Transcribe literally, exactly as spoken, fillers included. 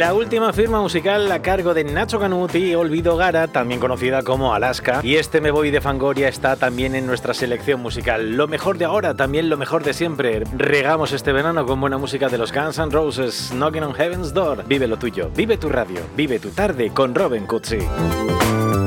La última firma musical a cargo de Nacho Canut y Olvido Gara, también conocida como Alaska. Y este Me Voy de Fangoria está también en nuestra selección musical. Lo mejor de ahora, también lo mejor de siempre. Regamos este verano con buena música de los Guns N' Roses, Knocking on Heaven's Door. Vive lo tuyo, vive tu radio, vive tu tarde con Robin Cutsi.